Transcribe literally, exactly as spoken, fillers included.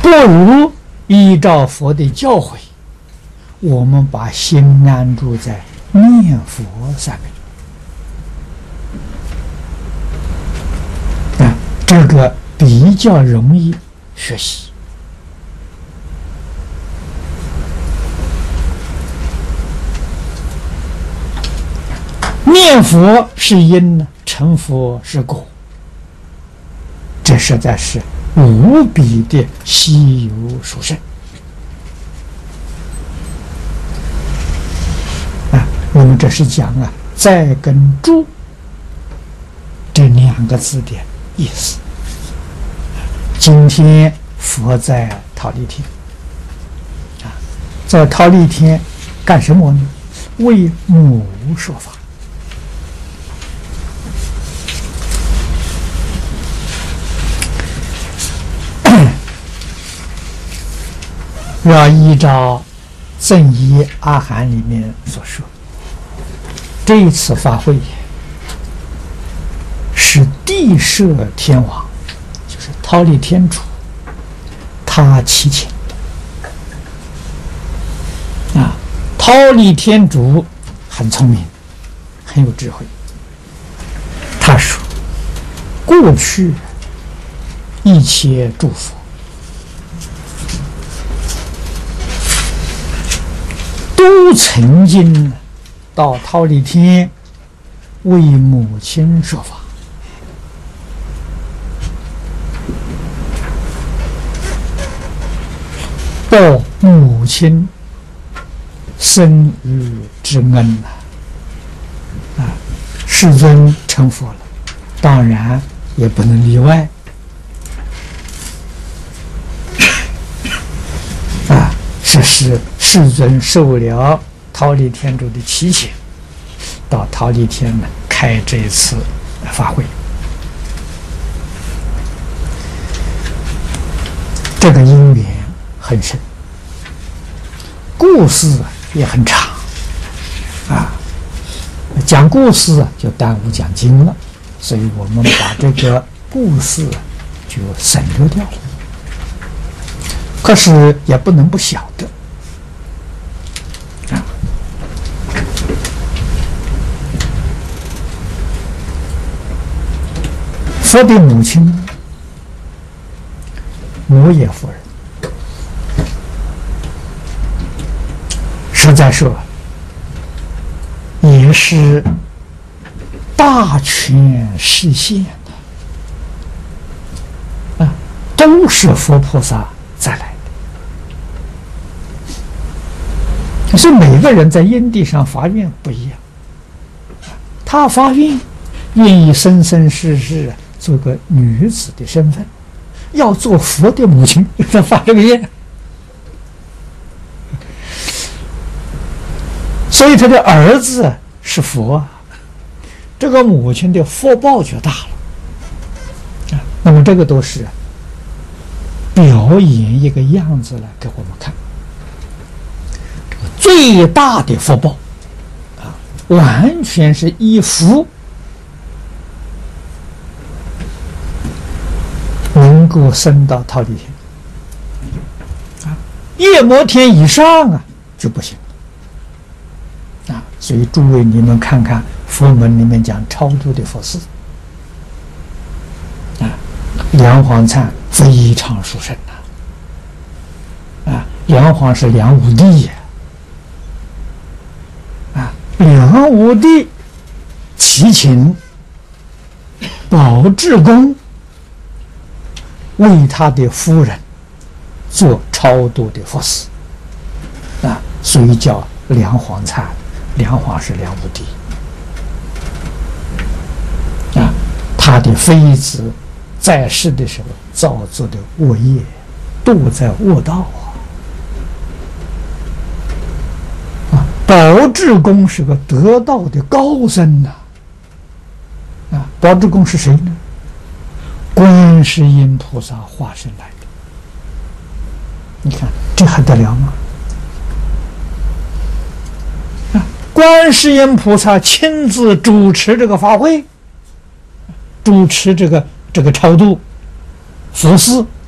不如依照佛的教诲，我们把心安住在念佛上面，啊，这个比较容易学习。念佛是因呢，成佛是果，这实在是无比的稀有殊胜啊！我们这是讲啊，在跟住这两个字的意思。今天佛在忉利天啊，在忉利天干什么呢？为母说法。要依照正一阿含里面所说，这一次法会是地摄天王，就是忉利天主，他祈请的啊。忉利天主很聪明，很有智慧。他说：“过去一切诸佛。”都曾经到忉利天为母亲说法，报母亲生育之恩呐！啊，世尊成佛了，当然也不能例外。啊，这是世尊受了忉利天主的祈请，到忉利天呢开这一次法会。这个因缘很深，故事也很长啊。讲故事就耽误讲经了，所以我们把这个故事就省略掉了。可是也不能不晓得。佛的母亲摩耶夫人，实在说也是大权示现的啊，都是佛菩萨再来的。所以每个人在因地上发愿不一样，他发愿愿意生生世世做个女子的身份，要做佛的母亲，他发这个愿，所以他的儿子是佛啊，这个母亲的福报就大了啊。那么这个都是表演一个样子来给我们看，这个最大的福报啊，完全是依福能够升到忉利天啊，夜摩天以上啊就不行啊。所以诸位你们看看佛门里面讲超度的佛事啊，梁皇忏非常殊胜呐啊，梁皇是梁武帝呀啊，梁武帝祈请宝志公为他的夫人做超度的佛事啊，所以叫梁皇忏。梁皇是梁武帝啊，他的妃子在世的时候造作的恶业，堕在恶道啊。啊，宝志公是个得道的高僧呐啊，啊，宝志公是谁呢？观世音菩萨化身来的，你看这还得了吗？啊，观世音菩萨亲自主持这个法会，主持这个这个超度佛事，